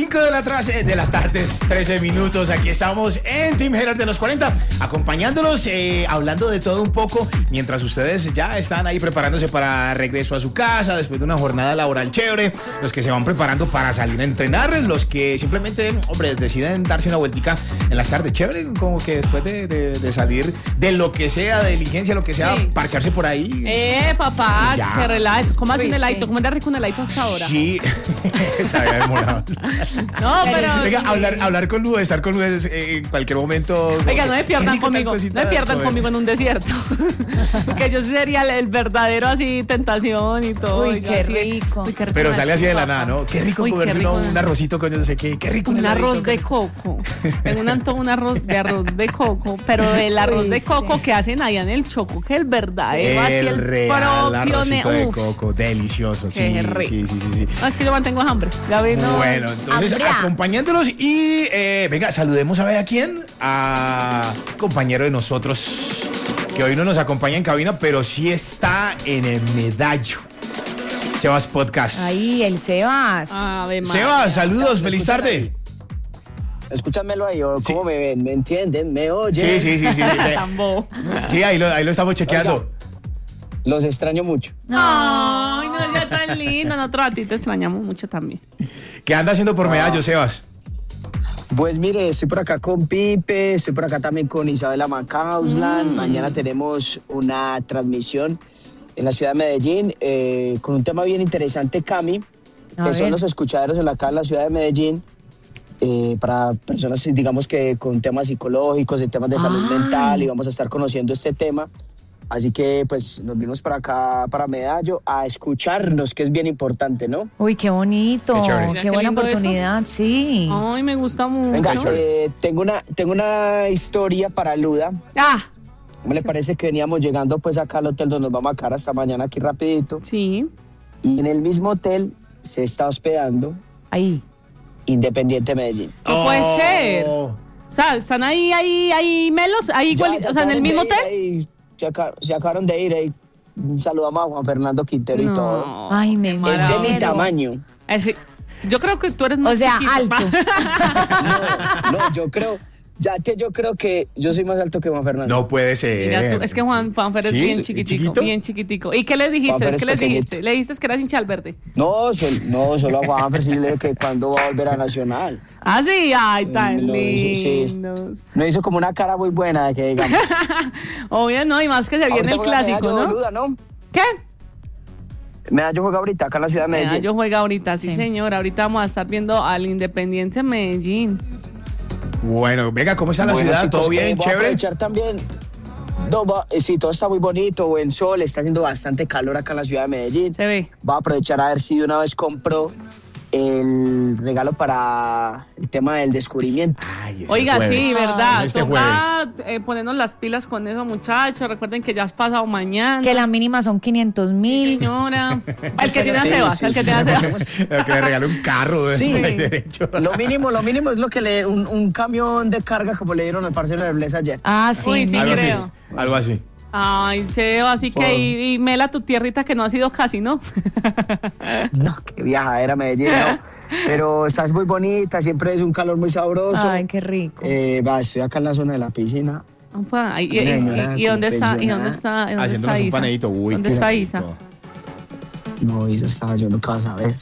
de la tarde, 13 minutos. Aquí estamos en Team Hater de los 40, acompañándolos, hablando de todo un poco, mientras ustedes ya están ahí preparándose para regreso a su casa, después de una jornada laboral chévere, los que se van preparando para salir a entrenar, los que simplemente, hombre, deciden darse una vueltica en las tardes, chévere, como que después de salir de lo que sea, de diligencia, lo que sea, sí, parcharse por ahí. Papá, ya. Se relaja. ¿Cómo hace un heladito? ¿Cómo anda rico un heladito hasta ahora? Sí, se había demorado. No, pero... Venga, hablar con Lu, estar con Lu en cualquier momento. Oiga, no me pierdan conmigo. No me pierdan conmigo en un desierto. Porque yo sí sería el verdadero así, tentación y todo. Uy, qué rico. Uy, qué rico. Pero sale así de la nada, ¿no? Qué rico comerse un arrocito con yo no sé qué. Qué rico un arroz de coco. Tengo un antojo, un arroz de coco. Pero el arroz de coco que hacen allá en el Choco, que el verdadero, así el real propio arrocito de coco, delicioso. Sí. No, es que yo mantengo hambre. Bueno, entonces acompañándolos y venga, saludemos a ver a quién, a compañero de nosotros que hoy no nos acompaña en cabina, pero sí está en el medallo. Sebas Podcast. Ahí, el Sebas. Sebas, saludos, feliz tarde. Escúchamelo ahí, ¿cómo me ven? ¿Me entienden? ¿Me oyen? Sí. Sí, ahí lo estamos chequeando. Oiga, los extraño mucho. Ay, no, ya tan lindo. Nosotros a ti te extrañamos mucho también. ¿Qué anda haciendo por medallo, Sebas? Pues mire, estoy por acá con Pipe, estoy por acá también con Isabela Macauslan. Mañana tenemos una transmisión en la ciudad de Medellín con un tema bien interesante, Cami, que son los escuchaderos acá en la ciudad de Medellín. Para personas, digamos que con temas psicológicos, de temas de salud mental, y vamos a estar conociendo este tema. Así que pues nos vinimos para acá, para Medallo, a escucharnos, que es bien importante, ¿no? Uy, qué bonito, qué buena oportunidad, eso. Sí. Ay, me gusta mucho. Venga, tengo una historia para Luda. ¿Cómo le parece que veníamos llegando pues acá al hotel donde nos vamos a quedar hasta mañana aquí rapidito? Sí. Y en el mismo hotel se está hospedando ahí Independiente Medellín. No puede ser. O sea, están ahí melos, ahí igual, o sea, en el mismo hotel. Se acabaron de ir ahí. Saludamos a Juan Fernando Quintero y todo. Ay, me Es de mi tamaño. Yo creo que tú eres más chiquito. Alto. No, yo creo que yo soy más alto que Juan Fernando. No puede ser. Mira, es que Juanfer es bien chiquitico, bien chiquitico. ¿Y qué le dijiste? ¿Qué le dijiste? ¿Le dijiste que eras hincha del verde? No, solo a Juanfer sí le dije que cuando va a volver a Nacional. Ah, sí, ay, tan lindos. No hizo como una cara muy buena de que digamos. Obvio, no, y más que se viene el clásico, ¿no? Boluda, ¿no? ¿Qué? Medallo juega ahorita acá en la ciudad de Medellín. Medallo juega ahorita, sí, señor. Ahorita vamos a estar viendo al Independiente Medellín. Bueno, venga, ¿cómo está la ciudad? Chicos, ¿Todo bien? Voy a ¿Chévere? aprovechar también. Sí, todo está muy bonito, buen sol, está haciendo bastante calor acá en la ciudad de Medellín. Se ve. Voy a aprovechar a ver si de una vez compro el regalo para el tema del descubrimiento. Oiga, jueves. sí, verdad. Este Toca ponernos las pilas con eso, muchachos. Recuerden que ya has pasado mañana. Que la mínima son 500,000. Señora. El que tiene a Sebas, el que tiene a Sebas. El que le regale un carro. Sí. Derecho. Lo mínimo es lo que un camión de carga como le dieron al parcero de Blesa ayer. Sí, Uy, sí, Algo creo. Algo así. Ay, Sebas, así que y Mela, tu tierrita que no ha sido casi, ¿no? No, qué viajadera Medellín, ¿no? Pero estás muy bonita, siempre es un calor muy sabroso. Ay, qué rico. Estoy acá en la zona de la piscina. ¿Y dónde está? ¿Y dónde está? Haciéndonos un panadito. Uy, ¿dónde está Isa? No, Isa estaba yo, nunca vas a ver.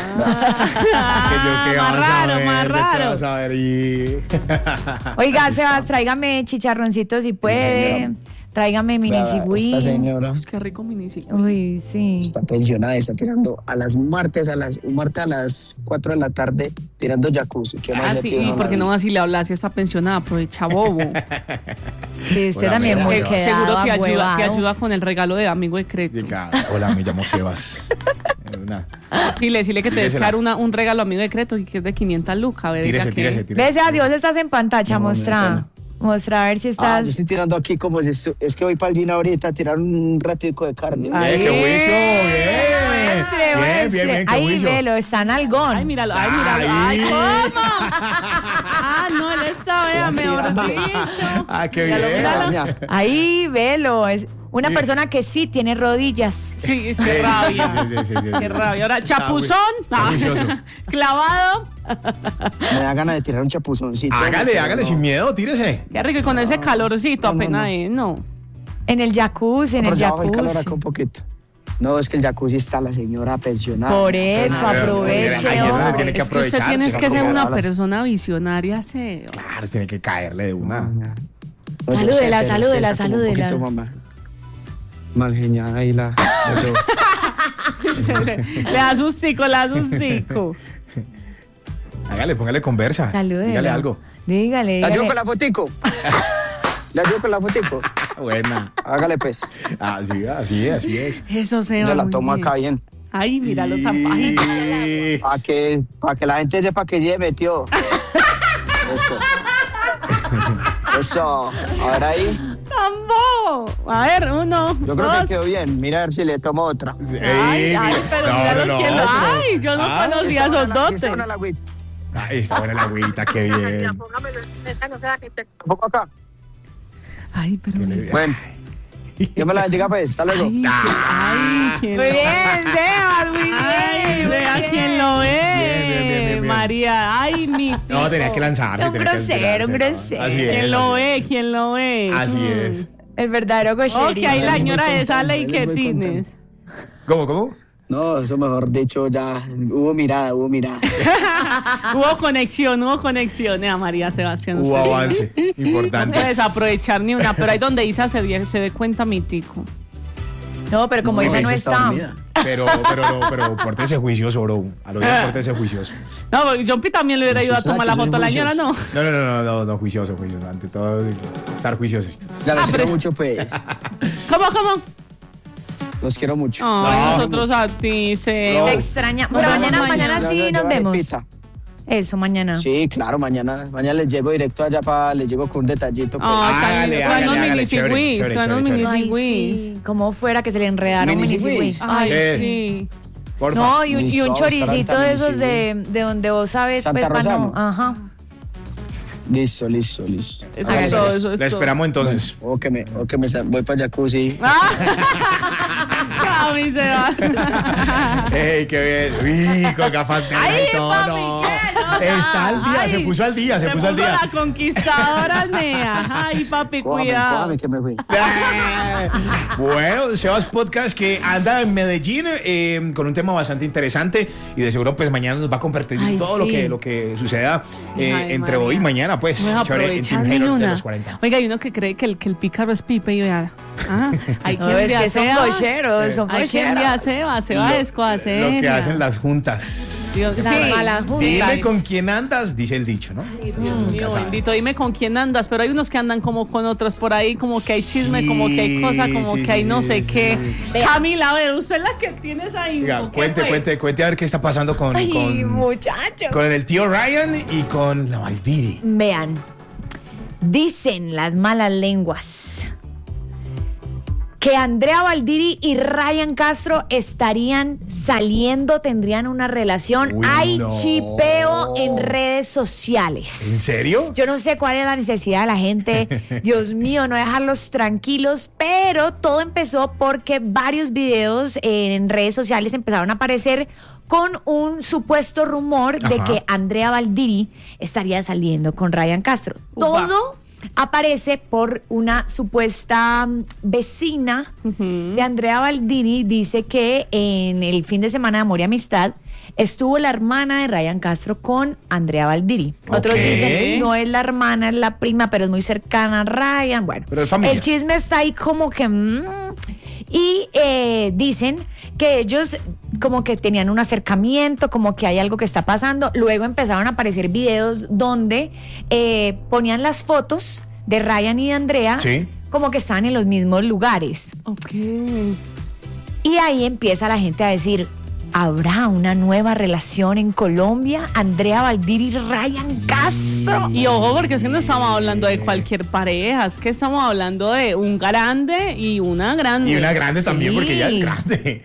Más raro. Oiga, Sebas, tráigame chicharroncitos si puede. Tráigame minicigüí. Esta señora. Qué rico minicigüí. Uy, sí. Está pensionada, está tirando un martes a las 4 de la tarde tirando jacuzzi. ¿Qué más le Sí, pido a porque la no así le habla, si está pensionada, aprovecha bobo. Sí, usted Hola, también muy Sebas. quedado, Seguro que ahuevado. ayuda con el regalo de amigo secreto. Sí, claro. Hola, me llamo Sebas. Dile que te Tíresela. descar un regalo amigo secreto y que es de 500 lucas. A ver, Tírese. Ves, si vos estás en pantalla, mostra a ver si estás. yo estoy tirando aquí es que voy para el gym ahorita a tirar un ratico de cardio. Ay. ¡Qué juicio! ¡Bien! bien, qué Ahí, juicio. velo, está en algón. Ay, míralo, ay, míralo. Ay, ¿cómo? Ah, no, él sabe, mejor dicho. Ah, qué Míralo, bien. míralo. Ahí, velo. Es una Sí. persona que sí tiene rodillas. Sí, qué rabia. Sí. Qué rabia. Ahora, chapuzón. Está juicioso. Clavado. Me da ganas de tirar un chapuzoncito. Hágale, pero hágale no. sin miedo, tírese. Qué rico, y con ese calorcito No, no, apenas no. es, ¿no? En el jacuzzi, en Pero el ya bajo el calor jacuzzi. acá un poquito. No, es que el jacuzzi está la señora pensionada. Por eso, Pero, aproveche. ayer no hombre. tiene que Es que usted aprovechar, tiene si no, que ser ¿cómo una hablas? persona visionaria, Sebas. Claro, tiene que caerle de una. No, yo Salúdela, sé, pero es que salúdela, está como un salúdela. poquito mal geniada ahí la. Le da su cico, le da su cico. Hágale, póngale conversa. Salúdela. Dígale algo. Dígale, ¿La llevo dígale. con la fotico? ¿La llevo con la fotico? Buena. Hágale pues. Así es. Eso se va. Yo la muy tomo bien. acá bien. Ay, míralo tan bajito. Para que la gente sepa que ya metió. Eso. Eso. Ahora ahí. ¡Tambo! A ver, uno, Yo creo que dos. quedó bien. Mira a ver si le tomo otra. Ay, pero mira quién lo. Ay, yo no conocía esos dotes. Ahí está buena la agüita, qué bien. Tampoco acá. Ay, pero. Bueno. Dios me la bendiga pues. Hasta luego. Ay, quién Muy lo- bien, Sebas, muy bien. Ay, muy vea bien. quién lo Bien. ve. María, ay, mi tío. No, tenía que lanzarse. Un tenía que grosero, un lanzarse, ¿no? grosero. Así es. ¿Quién lo ve? ¿Quién lo ve? Así es. El verdadero Ok, cocherito. ahí la Él es muy señora de esa contento, ley él que es muy tienes. ¿Cómo? No, eso mejor dicho ya. Hubo mirada. Hubo conexión, María Sebastián. Hubo usted avance. no Importante. puedes aprovechar ni una, pero ahí donde Isa se dé cuenta mi tico. No, pero como esa no está. Pero pórtese juicioso, bro. A lo bien, pórtese juicioso. No, porque Jumpy también le hubiera ido a Usted sabe tomar la que soy foto a la señora, ¿no? No, juicioso. Ante todo, estar juiciosos. Ya los pero- quiero mucho pues. ¿Cómo? Los quiero mucho. Ay, No. nosotros a ti, Seo. No. Te extraña. Nos Pero vemos mañana mañana. sí nos llevaré vemos. pizza. Eso, mañana. Sí, claro, mañana les llego directo allá les llego con un detallito. Pues. Ay, Hágale, tráenos hágale, mini chévere, cigüis, chévere, tráenos chévere, mini Ay, cigüis. sí. Como fuera que se le enredaron Mini mini cigüis. cigüis. Ay, Sí. sí. Porfa. No, y un Listo, choricito para de el esos de donde vos sabes, Santa pues, para no. Rosano. Ajá. Listo. Eso Hágale. es todo, eso es Le todo. esperamos entonces. O que me voy para jacuzzi. Ah, mi Sebas. ¡Ey, qué bien! Rico, gafas negras Ay, y todo. papi, No. ¿qué? No, Está al día, ay, se puso al día. la conquistadora Nea. Ay, papi, cuidado. Cójame que me fui. Bueno, Sebas Podcast que anda en Medellín con un tema bastante interesante y de seguro pues mañana nos va a compartir Ay, todo sí. lo que suceda Ay, entre hoy y María. mañana pues No voy a chévere, en aprovechar Team ni Hater de una. los 40. Oiga, hay uno que cree que el pícaro es Pipe y vea. Ah, hay No, quien es le que hace son Sebas. cocheros, son Hay quien le hace cocheros. se va a escohacer. Lo que hacen las juntas. Dios Las mío. malas juntas. Dime con quién andas, dice el dicho, ¿no? Ay, Dios mío, bendito, dime con quién andas, pero hay unos que andan como con otros por ahí, como que hay chisme, Sí, como que hay cosa, como sí, que hay sí, no sí, sé sí, qué. sí. Camila, a ver, usted es la que tienes ahí. Oiga, ¿o qué cuente a ver qué está pasando con Muchachos. con el tío Ryan y con la Valdiri. Vean, dicen las malas lenguas que Andrea Valdiri y Ryan Castro estarían saliendo, tendrían una relación. Uy, Hay no. chipeo en redes ¿En sociales. serio? Yo no sé cuál es la necesidad de la gente, Dios mío, no dejarlos tranquilos, pero todo empezó porque varios videos en redes sociales empezaron a aparecer con un supuesto rumor de Ajá. que Andrea Valdiri estaría saliendo con Ryan Castro. Upa. Todo aparece por una supuesta vecina de Andrea Valdiri. Dice que en el fin de semana de Amor y Amistad estuvo la hermana de Ryan Castro con Andrea Valdiri. Otros Ok. dicen no es la hermana, es la prima, pero es muy cercana a Ryan. Bueno, Pero es familia. el chisme está ahí como que... y dicen que ellos como que tenían un acercamiento, como que hay algo que está pasando. Luego empezaron a aparecer videos donde ponían las fotos de Ryan y de Andrea Sí. como que estaban en los mismos lugares. Ok. Y ahí empieza la gente a decir, ¿habrá una nueva relación en Colombia? Andrea Valdiri y Ryan Castro. Y ojo, porque es que no estamos hablando de cualquier pareja, es que estamos hablando de un grande y una grande. Y una grande también, Sí. porque ella es grande.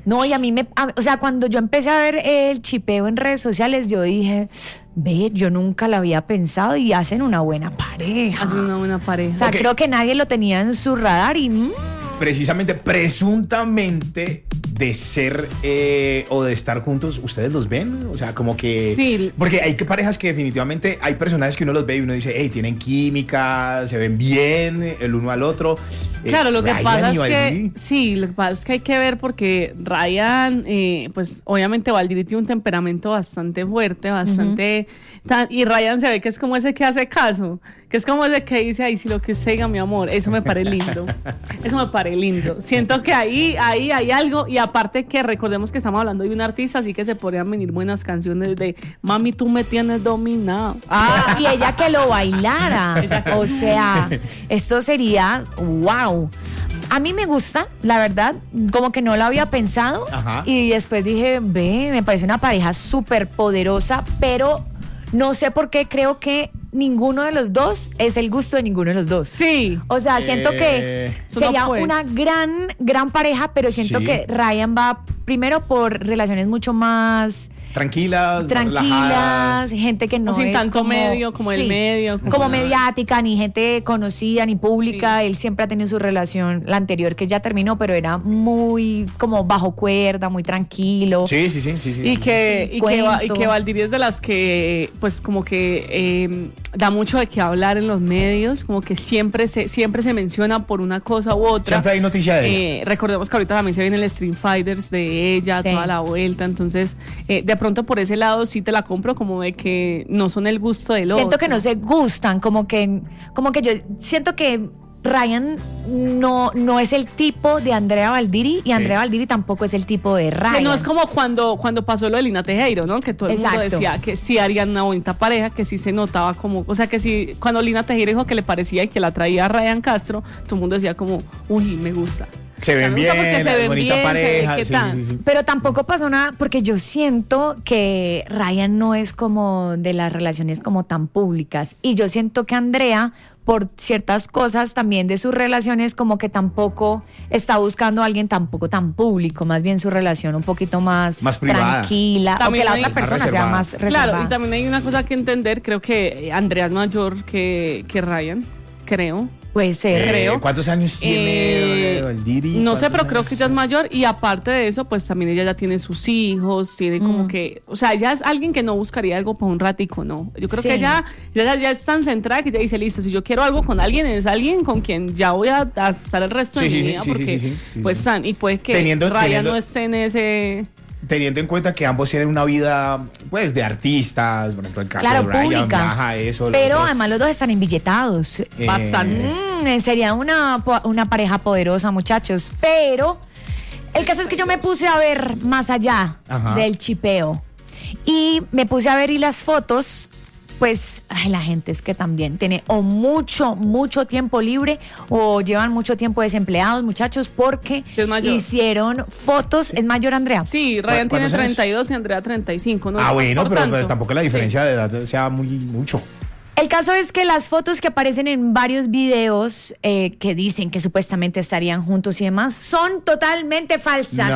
No, y o sea, cuando yo empecé a ver el chipeo en redes sociales, yo dije, ve, yo nunca lo había pensado y hacen una buena pareja. Hacen una buena pareja. O sea, creo que nadie lo tenía en su radar y... Precisamente, presuntamente, de ser o de estar juntos, ¿ustedes los ven? O sea, como que... Sí. Porque hay parejas que definitivamente, hay personajes que uno los ve y uno dice, hey, tienen química, se ven bien el uno al otro. Claro, lo que Ryan pasa y es que... Valdiri. Sí, lo que pasa es que hay que ver porque Ryan, pues obviamente Valdiri tiene un temperamento bastante fuerte, bastante... y Ryan se ve que es como ese que hace caso, que es como ese que dice, ay, si lo que usted diga, mi amor, eso me parece lindo. Eso me parece lindo. Siento que ahí hay algo, y aparte que recordemos que estamos hablando de un artista, así que se podrían venir buenas canciones de Mami, tú me tienes dominado. Y ella que lo bailara. O sea, esto sería wow. A mí me gusta, la verdad, como que no lo había pensado. Ajá. Y después dije, ve, me parece una pareja súper poderosa, pero no sé por qué creo que ninguno de los dos es el gusto de ninguno de los dos. Sí. O sea, siento que sería no, pues. una gran pareja, pero siento Sí. que Ryan va primero por relaciones mucho más Tranquilas, tranquilas, gente que no sin es tanto como, medio, como el medio, como mediática, ni gente conocida, ni pública. Sí. Él siempre ha tenido su relación, la anterior que ya terminó, pero era muy como bajo cuerda, muy tranquilo. Sí. Y que cuento. Valdiri es de las que, pues, como que da mucho de qué hablar en los medios, como que siempre se menciona por una cosa u otra. Siempre hay noticia de ella. Recordemos que ahorita también se viene el Stream Fighters de ella, Sí. toda la vuelta, entonces, de pronto por ese lado sí te la compro, como de que no son el gusto del otro. Siento que no se gustan, como que yo siento que Ryan no es el tipo de Andrea Valdiri y Andrea Valdiri tampoco es el tipo de Ryan. Que no es como cuando pasó lo de Lina Tejero, ¿no? Que todo el mundo Exacto. decía que sí harían una bonita pareja, que sí se notaba como, o sea, que sí, cuando Lina Tejero dijo que le parecía y que la traía a Ryan Castro, todo el mundo decía como, uy, me gusta. Se ven Me gusta bien, porque se ven bonita bien, pareja. se ve que tan. Sí. Pero tampoco pasó nada, porque yo siento que Ryan no es como de las relaciones como tan públicas. Y yo siento que Andrea, por ciertas cosas también de sus relaciones, como que tampoco está buscando a alguien tampoco tan público, más bien su relación un poquito más privada. tranquila, También o que la hay- otra persona sea reservada. más reservada. Claro, y también hay una cosa que entender, creo que Andrea es mayor que Ryan, creo. Puede ser. Creo. ¿Cuántos años tiene Valdiri? No sé, ¿Cuántos pero creo años? que ella es mayor y aparte de eso, pues también ella ya tiene sus hijos, tiene como que, o sea, ella es alguien que no buscaría algo para un ratico, ¿no? Yo creo Sí. que ella ya es tan centrada que ella dice, listo, si yo quiero algo con alguien, es alguien con quien ya voy a estar el resto de Sí, mi sí, vida, sí, porque sí, pues sí. están, y puede que Teniendo- Ryan no esté en ese... Teniendo en cuenta que ambos tienen una vida, pues, de artistas, por ejemplo, el caso Claro, de Ryan, pública. viaja, eso. lo Pero otro. además los dos están embilletados. Bastante. Sería una pareja poderosa, muchachos. Pero el caso es que yo me puse a ver más allá Ajá. del chipeo. Y me puse a ver y las fotos, pues, ay, la gente es que también tiene o mucho tiempo libre o llevan mucho tiempo desempleados, muchachos, porque Sí, es mayor. hicieron fotos. ¿Es mayor, Andrea? Sí, Ryan tiene ¿Cuántos años? 32 y Andrea 35. No es Bueno, por pero tanto. pues, tampoco la Sí. diferencia de edad sea mucho. El caso es que las fotos que aparecen en varios videos que dicen que supuestamente estarían juntos y demás son totalmente falsas.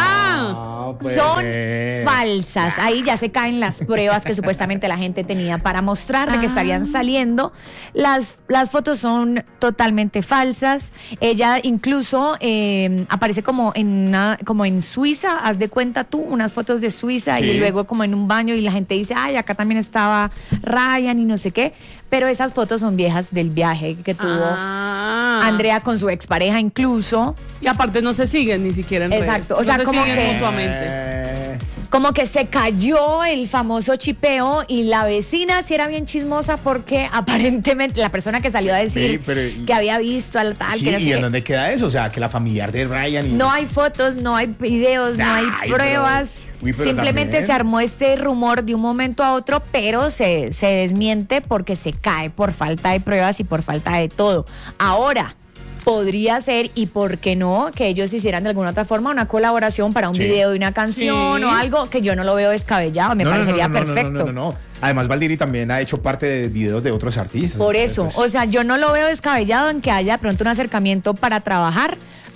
Son falsas. Ahí ya se caen las pruebas que supuestamente la gente tenía para mostrar de que estarían saliendo. Las fotos son totalmente falsas. Ella incluso aparece como en Suiza, haz de cuenta tú, unas fotos de Suiza Sí. y luego como en un baño y la gente dice, ay, acá también estaba Ryan y no sé qué. Pero esas fotos son viejas del viaje que tuvo Andrea con su expareja incluso. Y aparte no se siguen ni siquiera en Exacto, redes. o sea, no se como siguen que- mutuamente. Como que se cayó el famoso chipeo y la vecina sí era bien chismosa porque aparentemente la persona que salió a decir Sí, pero- que había visto al tal, Sí, que no sé ¿y en qué. dónde queda eso? O sea, que la familiar de Ryan... y- No hay fotos, no hay videos, no hay Ay, pruebas. pero- uy, pero Simplemente también. se armó este rumor de un momento a otro, pero se desmiente porque se cae por falta de pruebas y por falta de todo. Ahora, podría ser, y por qué no, que ellos hicieran de alguna otra forma una colaboración para un Sí. video de una canción Sí. o algo que yo no lo veo descabellado, me parecería perfecto. No. Además, Valdiri también ha hecho parte de videos de otros artistas. Por eso, Entonces, o sea, yo no lo veo descabellado en que haya de pronto un acercamiento para trabajar,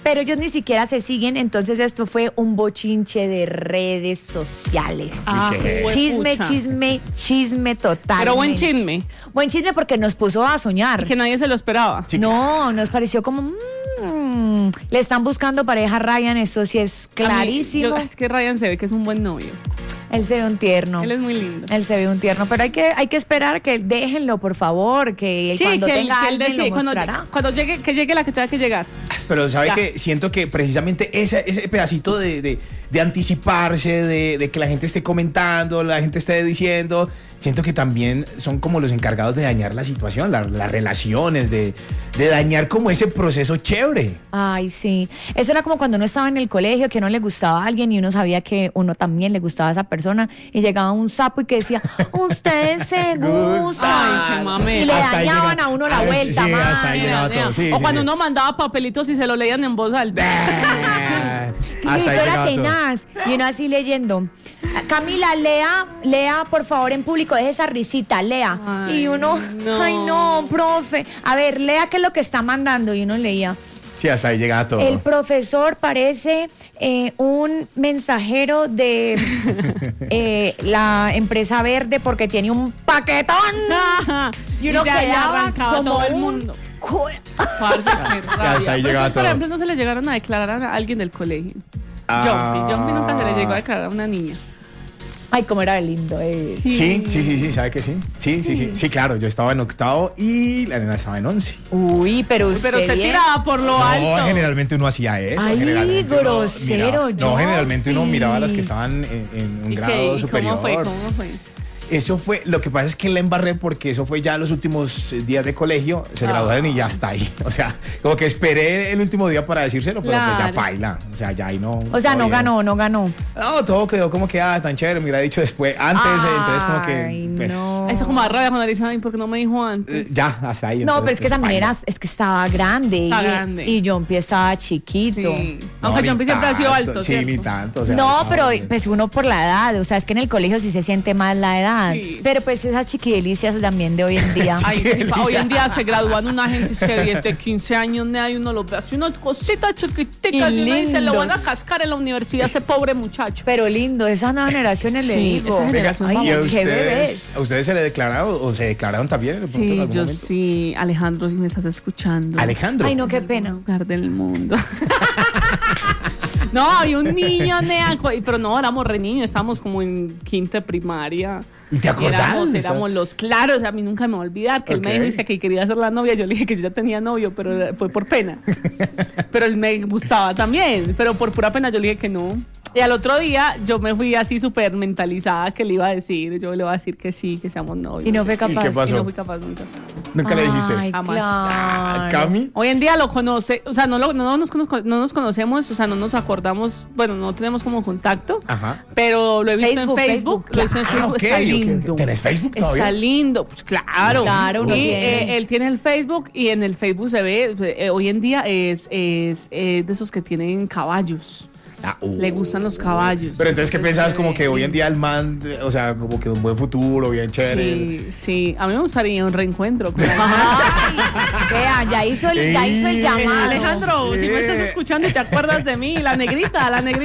pero ellos ni siquiera se siguen, entonces esto fue un bochinche de redes sociales. Ah, qué? Chisme, juepucha. chisme total. Pero buen chisme. Buen chisme porque nos puso a soñar. Y que nadie se lo esperaba. Sí, No, nos pareció como... le están buscando pareja a Ryan, eso sí es clarísimo. Es que Ryan se ve que es un buen novio. Él se ve un tierno. Él es muy lindo. Él se ve un tierno, pero hay que esperar que déjenlo, por favor, que Sí, cuando que tenga él alguien decide, lo mostrará. cuando llegue, que llegue la que tenga que llegar. Pero sabe Ya. que siento que precisamente ese pedacito de anticiparse, de que la gente esté comentando, la gente esté diciendo, siento que también son como los encargados de dañar la situación, las relaciones, de dañar como ese proceso chévere. Ay, sí. Eso era como cuando uno estaba en el colegio, que uno le gustaba a alguien y uno sabía que uno también le gustaba a esa persona y llegaba un sapo y que decía, ustedes se gustan. Ay, qué mamera. Y le Hasta ahí dañaban llega- a uno la Ay, vuelta, sí, hasta ahí man. llegaba todo. Sí, o sí, cuando sí. uno mandaba papelitos y se lo leían en voz alta. Y Hasta eso ahí era llegaba todo. tenaz. Y uno así leyendo. Camila, lea, por favor, en público, deje esa risita, lea. Ay, y uno, no. ay no, profe. A ver, lea qué es lo que está mandando. Y uno leía. Sí, hasta ahí llegaba todo. El profesor parece un mensajero de la empresa verde porque tiene un paquetón. Y uno ya quedaba arrancaba como todo el un mundo. cu- Parce, qué rabia. hasta ahí Pero llegaba ustedes, por todo. ejemplo, no se le llegaron a declarar a alguien del colegio. Ah. Jumpy nunca se le llegó a declarar a una niña. Ay, cómo era lindo. Sí, sabe que sí. Sí, claro, yo estaba en octavo y la nena estaba en 11. Uy, pero Pero se bien. tiraba por lo alto. No, generalmente uno hacía eso. Ay, generalmente uno grosero, miraba- No, Jumpy. generalmente uno miraba a las que estaban en un ¿Y grado qué? ¿Y superior. ¿Cómo fue? Eso fue, lo que pasa es que la embarré porque eso fue ya los últimos días de colegio, se graduaron y ya está ahí. O sea, como que esperé el último día para decírselo, pero pues ya Claro. paila. O sea, ya ahí no. O sea, no bien. ganó. No, todo quedó como que tan chévere, me hubiera dicho después, antes, entonces como que, Ay, pues, no. Eso como da rabia cuando dice, ay, ¿por qué no me dijo antes? ya, hasta ahí. No, entonces, pero es que pues, también paila. es que estaba grande. Está y, grande. y Jumpy estaba chiquito. Sí. No, Aunque ni Jumpy siempre ha sido tanto, alto, Sí, ¿cierto? ni tanto. O sea, No, estaba pero bien. pues uno por la edad, o sea, es que en el colegio sí se siente más la edad. Sí. Pero pues esas chiquidelicias también de hoy en día. Ay, sí, hoy en día se gradúan una gente que desde 15 años y uno lo ve así, unas cositas chiquiticas y uno dice, lo van a lindos. cascar en la universidad ese pobre muchacho. Pero lindo, esas nuevas generaciones le Sí, digo. esa Venga, generación Ay, ¿y a qué ustedes, bebés. a ustedes se le declararon o se declararon también? de pronto en Sí, algún yo momento? sí. Alejandro, si me estás escuchando. Alejandro. Ay, no, qué En pena. algún lugar del mundo. No, había un niño, pero no, éramos re niños, estábamos como en quinta de primaria. ¿Y te acordás? Éramos los claros, o sea, a mí nunca me va a olvidar que él me Ok. dijo dice, que quería ser la novia, yo le dije que yo ya tenía novio, pero fue por pena. Pero él me gustaba también, pero por pura pena yo le dije que no. Y al otro día yo me fui así súper mentalizada que le iba a decir, yo le iba a decir que sí, que seamos novios. Y no fue capaz. qué pasó? Y no fui capaz nunca. Nunca le dijiste. Ay, Jamás. Ah, claro. Cami. Hoy en día lo conoce, o sea, no nos conocemos, o sea, no nos acordamos, bueno, no tenemos como contacto, Ajá. pero lo he visto en Facebook, lo he visto en Ah, Facebook, ok, está ok. lindo. ¿Tenés Facebook todavía? Está lindo, pues claro. Claro, uno y tiene. él tiene el Facebook y en el Facebook se ve, hoy en día es de esos que tienen caballos. Le gustan los caballos. Pero entonces, ¿qué pensabas? se Como ve que hoy en lindo. día el man, o sea, como que un buen futuro, bien chévere. Sí, sí, a mí me gustaría un reencuentro con Vea, ya hizo el llamado. Alejandro, si me estás escuchando y te acuerdas de mí, la negrita.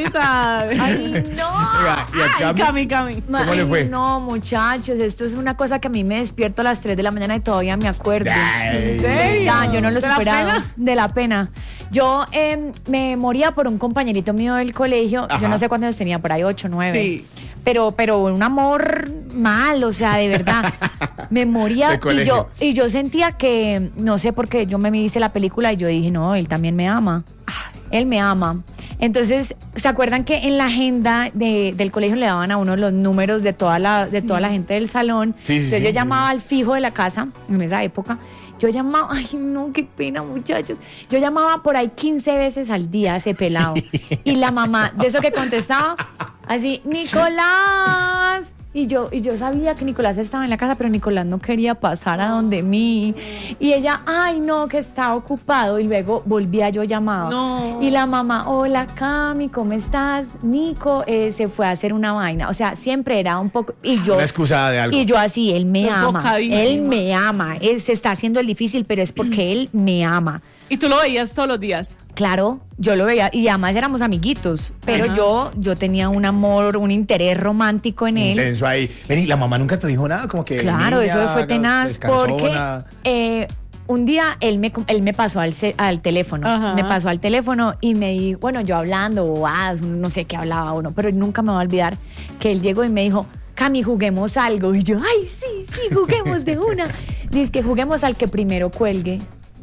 Ay, no. Oiga, ¿y a Cami? Cami. ¿Cómo le fue? No, muchachos, esto es una cosa que a mí me despierto a las 3 de la mañana y todavía me acuerdo. Ay. ¿En serio? Ya, yo no lo he ¿De la superado. pena? De la pena. Yo me moría por un compañerito mío del colegio. Ajá. Yo no sé cuántos años tenía, por ahí 8, 9. Sí. Pero un amor mal, o sea, de verdad. Me moría De colegio. y yo sentía que, no sé por qué, yo me viste la película y yo dije, no, él también me ama. Él me ama. Entonces, ¿se acuerdan que en la agenda del colegio le daban a uno los números de toda la gente del salón? Sí, sí, Entonces sí. yo llamaba al fijo de la casa en esa época. Yo llamaba, ay no, qué pena muchachos. Yo llamaba por ahí 15 veces al día a ese pelado. Y la mamá, de eso que contestaba, así, Nicolás. Y yo sabía que Nicolás estaba en la casa, pero Nicolás no quería pasar a donde mí. Y ella, ay no, que está ocupado. Y luego volvía yo llamaba. No. Y la mamá, hola Cami, ¿cómo estás? Nico se fue a hacer una vaina. O sea, siempre era un poco. Y yo. Una excusa de algo. Y yo así, él me ama. Enfocadísima. Él me ama. Él se está haciendo el difícil, pero es porque él me ama. Y tú lo veías todos los días. Claro, yo lo veía, y además éramos amiguitos, pero yo tenía un amor, un interés romántico en él. Intenso ahí. Vení, la mamá nunca te dijo nada, como que. Claro, niña, eso fue tenaz, descansona. porque un día él me pasó al teléfono, Ajá. me pasó al teléfono y me dijo, bueno, yo hablando, bobadas, no sé qué hablaba uno, pero nunca me va a olvidar que él llegó y me dijo, Cami, juguemos algo. Y yo, ay, sí, juguemos de una. Dice que juguemos al que primero cuelgue.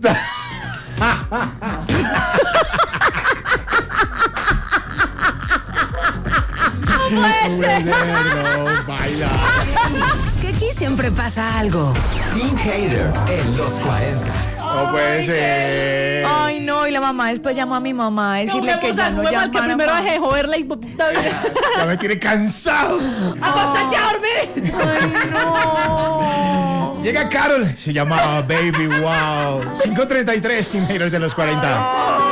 No, baila. Que aquí siempre pasa algo. Team Hater en los 40. No puede ser. Ay, no, y la mamá después llamó a mi mamá a decirle que ya no al que llamara primero más. deje de joderla y puta vida. Ya me tiene cansado. ¡Acostate a dormir! Ay, no. Llega Carol. Se llama Baby Wow. 5:33, Team Haters de los 40.